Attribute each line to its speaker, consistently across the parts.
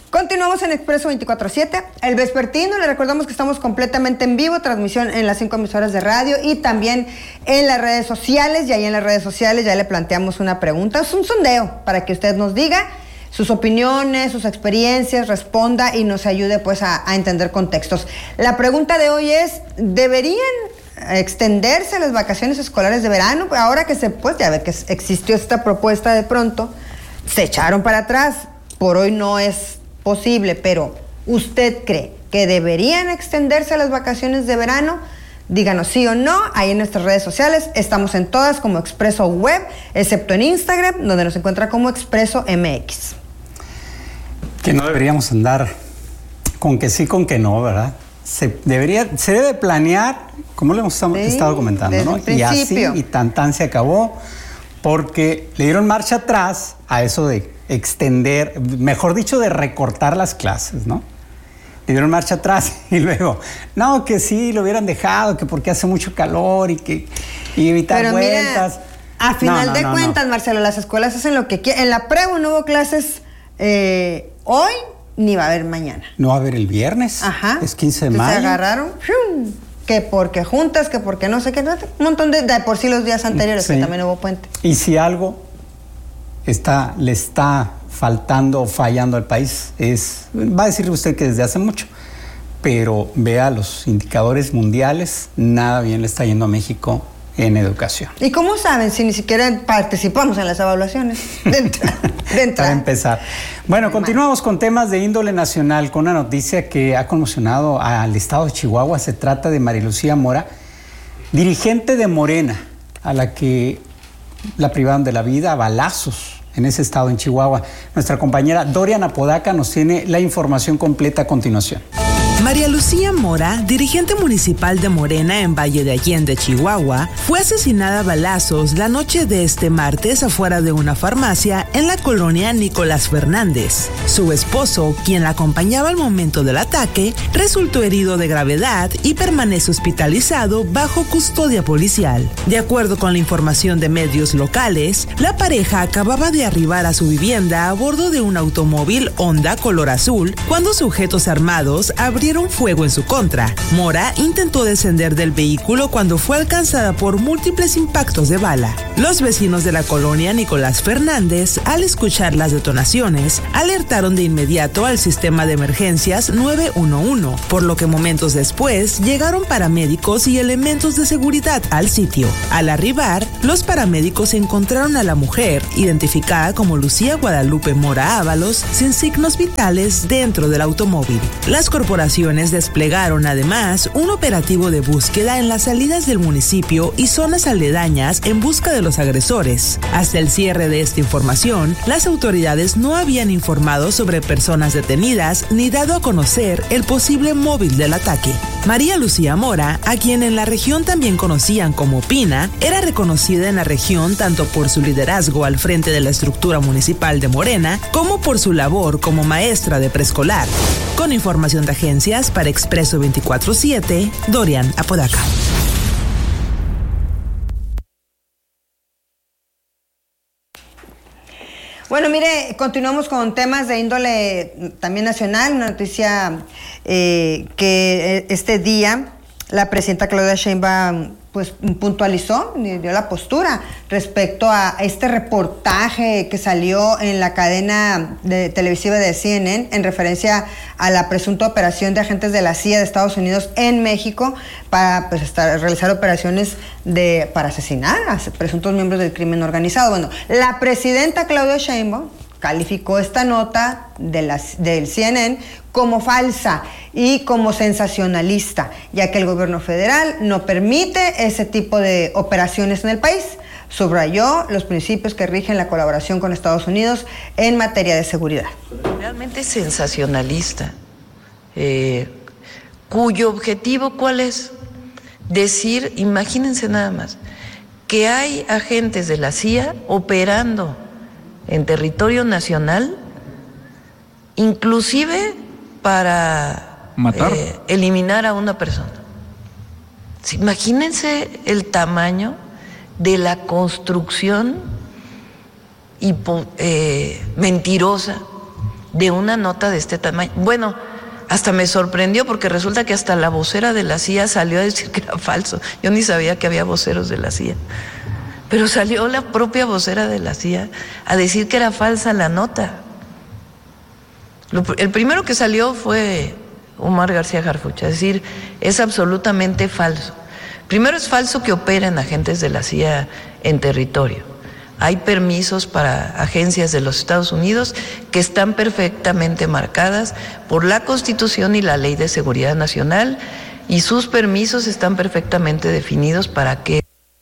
Speaker 1: Continuamos en Expreso 24/7, el vespertino. Le recordamos que estamos completamente en vivo, transmisión en las 5 emisoras de radio y también en las redes sociales. Y ahí en las redes sociales ya le planteamos una pregunta, es un sondeo para que usted nos diga sus opiniones, sus experiencias, responda y nos ayude pues a entender contextos. La pregunta de hoy es, ¿deberían extenderse las vacaciones escolares de verano? Ahora que ya ve que existió esta propuesta de pronto, se echaron para atrás, por hoy no es posible, pero ¿usted cree que deberían extenderse las vacaciones de verano? Díganos sí o no, ahí en nuestras redes sociales, estamos en todas como Expreso Web, excepto en Instagram, donde nos encuentra como Expreso MX.
Speaker 2: Que no deberíamos andar con que sí, con que no, ¿verdad? Se debe planear, como lo hemos estado comentando, ¿no? Y así, y tan se acabó, porque le dieron marcha atrás a eso de extender, mejor dicho, de recortar las clases, ¿no? Le dieron marcha atrás y luego, no, que sí, lo hubieran dejado, que porque hace mucho calor y evitar
Speaker 1: pero
Speaker 2: vueltas.
Speaker 1: Mira, a final de cuentas, Marcelo, las escuelas hacen lo que quieren. En la prueba no hubo clases hoy, ni va a haber mañana.
Speaker 2: No va a haber el viernes.
Speaker 1: Ajá.
Speaker 2: Es 15 de mayo.
Speaker 1: Se agarraron, que porque juntas, que porque no sé qué, un montón de por sí los días anteriores, sí, que también hubo puente.
Speaker 2: Y si algo le está faltando o fallando al país, va a decir usted que desde hace mucho, pero vea los indicadores mundiales, nada bien le está yendo a México en educación.
Speaker 1: ¿Y cómo saben si ni siquiera participamos en las evaluaciones? De entrada.
Speaker 2: Para empezar. Bueno, continuamos con temas de índole nacional, con una noticia que ha conmocionado al estado de Chihuahua. Se trata de María Lucía Mora, dirigente de Morena, a la que la privaron de la vida a balazos en ese estado, en Chihuahua. Nuestra compañera Dorian Apodaca nos tiene la información completa a continuación.
Speaker 3: María Lucía Mora, dirigente municipal de Morena en Valle de Allende, Chihuahua, fue asesinada a balazos la noche de este martes afuera de una farmacia en la colonia Nicolás Fernández. Su esposo, quien la acompañaba al momento del ataque, resultó herido de gravedad y permanece hospitalizado bajo custodia policial. De acuerdo con la información de medios locales, la pareja acababa de arribar a su vivienda a bordo de un automóvil Honda color azul cuando sujetos armados abrieron fuego en su contra. Mora intentó descender del vehículo cuando fue alcanzada por múltiples impactos de bala. Los vecinos de la colonia Nicolás Fernández, al escuchar las detonaciones, alertaron de inmediato al sistema de emergencias 911, por lo que momentos después llegaron paramédicos y elementos de seguridad al sitio. Al arribar, los paramédicos encontraron a la mujer, identificada como Lucía Guadalupe Mora Ábalos, sin signos vitales dentro del automóvil. Las corporaciones desplegaron además un operativo de búsqueda en las salidas del municipio y zonas aledañas en busca de los agresores. Hasta el cierre de esta información, las autoridades no habían informado sobre personas detenidas ni dado a conocer el posible móvil del ataque. María Lucía Mora, a quien en la región también conocían como Pina, era reconocida en la región tanto por su liderazgo al frente de la estructura municipal de Morena como por su labor como maestra de preescolar. Con información de agencias para Expreso 24/7, Dorian Apodaca.
Speaker 1: Bueno, mire, continuamos con temas de índole también nacional. Una noticia que este día la presidenta Claudia Sheinbaum pues puntualizó, dio la postura respecto a este reportaje que salió en la cadena televisiva de CNN en referencia a la presunta operación de agentes de la CIA de Estados Unidos en México para realizar operaciones para asesinar a presuntos miembros del crimen organizado. Bueno, la presidenta Claudia Sheinbaum calificó esta nota del CNN como falsa y como sensacionalista, ya que el gobierno federal no permite ese tipo de operaciones en el país. Subrayó los principios que rigen la colaboración con Estados Unidos en materia de seguridad.
Speaker 4: Realmente sensacionalista, cuyo objetivo, ¿cuál es? Decir, imagínense nada más, que hay agentes de la CIA operando en territorio nacional, inclusive para
Speaker 5: matar,
Speaker 4: eliminar a una persona. Imagínense el tamaño de la construcción mentirosa de una nota de este tamaño. Bueno, hasta me sorprendió porque resulta que hasta la vocera de la CIA salió a decir que era falso. Yo ni sabía que había voceros de la CIA. Pero salió la propia vocera de la CIA a decir que era falsa la nota. El primero que salió fue Omar García Harfuch, es decir, es absolutamente falso. Primero, es falso que operen agentes de la CIA en territorio. Hay permisos para agencias de los Estados Unidos que están perfectamente marcadas por la Constitución y la Ley de Seguridad Nacional, y sus permisos están perfectamente definidos para que...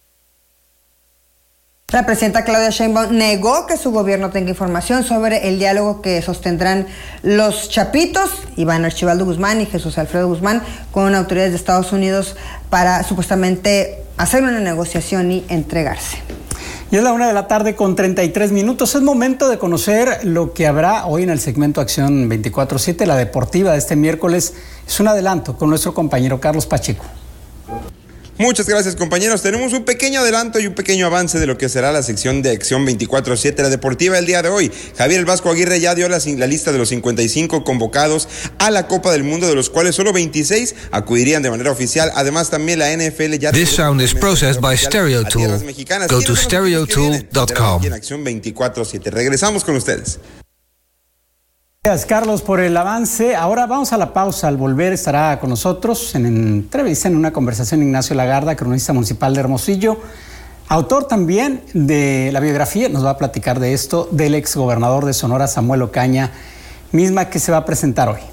Speaker 1: La presidenta Claudia Sheinbaum negó que su gobierno tenga información sobre el diálogo que sostendrán los Chapitos, Iván Archibaldo Guzmán y Jesús Alfredo Guzmán, con autoridades de Estados Unidos para supuestamente hacer una negociación y entregarse.
Speaker 2: Y es la 1:33 p.m. Es momento de conocer lo que habrá hoy en el segmento Acción 24/7, la deportiva de este miércoles. Es un adelanto con nuestro compañero Carlos Pacheco.
Speaker 5: Muchas gracias, compañeros. Tenemos un pequeño adelanto y un pequeño avance de lo que será la sección de Acción 24/7, la deportiva del día de hoy. Javier El Vasco Aguirre ya dio la lista de los 55 convocados a la Copa del Mundo, de los cuales solo 26 acudirían de manera oficial. Además, también la NFL ya...
Speaker 6: This sound is processed by StereoTool. Go to stereotool.com.
Speaker 5: En Acción 24/7. Regresamos con ustedes.
Speaker 2: Gracias, Carlos, por el avance. Ahora vamos a la pausa. Al volver estará con nosotros en entrevista, en una conversación, Ignacio Lagarda, cronista municipal de Hermosillo, autor también de la biografía, nos va a platicar de esto, del exgobernador de Sonora, Samuel Ocaña, misma que se va a presentar hoy.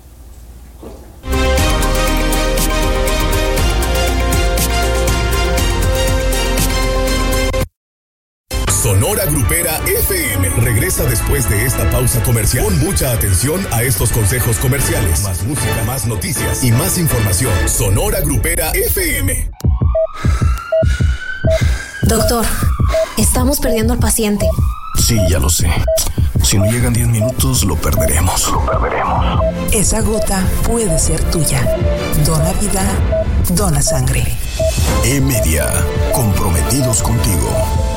Speaker 7: Sonora Grupera FM regresa después de esta pausa comercial. Pon mucha atención a estos consejos comerciales. Más música, más noticias y más información. Sonora Grupera FM.
Speaker 8: Doctor, estamos perdiendo al paciente.
Speaker 9: Sí, ya lo sé. Si no llegan 10 minutos, lo perderemos.
Speaker 3: Esa gota puede ser tuya. Dona vida, dona sangre.
Speaker 9: E-Media, comprometidos contigo.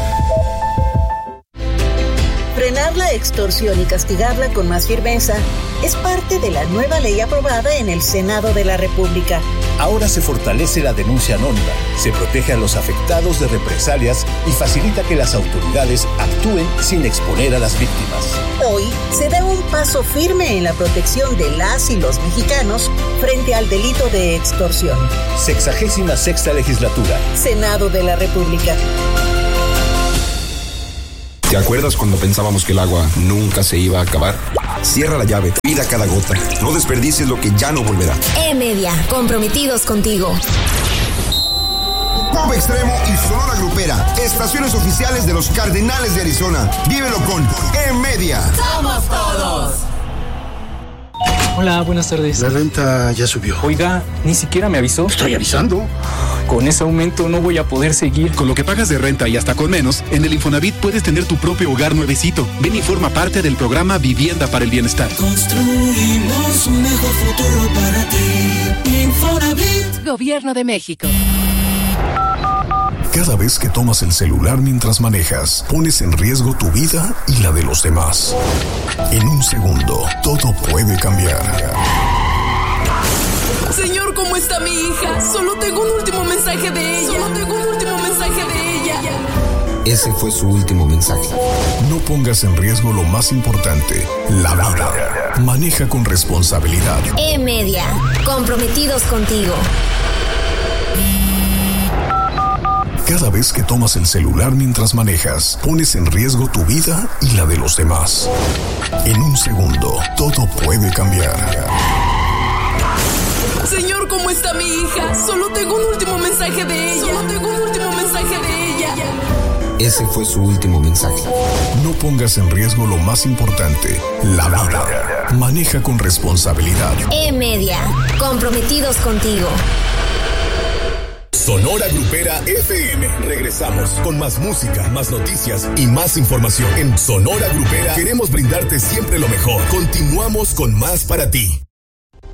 Speaker 10: Frenar la extorsión y castigarla con más firmeza es parte de la nueva ley aprobada en el Senado de la República.
Speaker 11: Ahora se fortalece la denuncia anónima, se protege a los afectados de represalias y facilita que las autoridades actúen sin exponer a las víctimas.
Speaker 10: Hoy se da un paso firme en la protección de las y los mexicanos frente al delito de extorsión.
Speaker 11: 66ª legislatura.
Speaker 10: Senado de la República.
Speaker 12: ¿Te acuerdas cuando pensábamos que el agua nunca se iba a acabar? Cierra la llave, cuida cada gota. No desperdicies lo que ya no volverá.
Speaker 8: E-Media, comprometidos contigo.
Speaker 13: Pop Extremo y Sonora Grupera, estaciones oficiales de los Cardenales de Arizona. Vívelo con E-Media.
Speaker 14: ¡Somos todos!
Speaker 15: Hola, buenas tardes.
Speaker 9: La renta ya subió.
Speaker 15: Oiga, ni siquiera me avisó.
Speaker 9: Estoy avisando.
Speaker 15: Con ese aumento no voy a poder seguir.
Speaker 16: Con lo que pagas de renta y hasta con menos, en el Infonavit puedes tener tu propio hogar nuevecito. Ven y forma parte del programa Vivienda para el Bienestar.
Speaker 14: Construimos un mejor futuro para ti. Infonavit.
Speaker 17: Gobierno de México.
Speaker 7: Cada vez que tomas el celular mientras manejas, pones en riesgo tu vida y la de los demás. En un segundo, todo puede cambiar.
Speaker 17: Señor, ¿cómo está mi hija? Solo tengo un último mensaje de ella.
Speaker 12: Ese fue su último mensaje.
Speaker 7: No pongas en riesgo lo más importante, la vida. Maneja con responsabilidad.
Speaker 8: E-Media, comprometidos contigo.
Speaker 7: Cada vez que tomas el celular mientras manejas, pones en riesgo tu vida y la de los demás. En un segundo, todo puede cambiar.
Speaker 17: Señor, ¿cómo está mi hija? Solo tengo un último mensaje de ella.
Speaker 12: Ese fue su último mensaje.
Speaker 7: No pongas en riesgo lo más importante, la vida. Maneja con responsabilidad.
Speaker 8: E-Media, comprometidos contigo.
Speaker 7: Sonora Grupera FM. Regresamos con más música, más noticias y más información. En Sonora Grupera queremos brindarte siempre lo mejor. Continuamos con más para ti.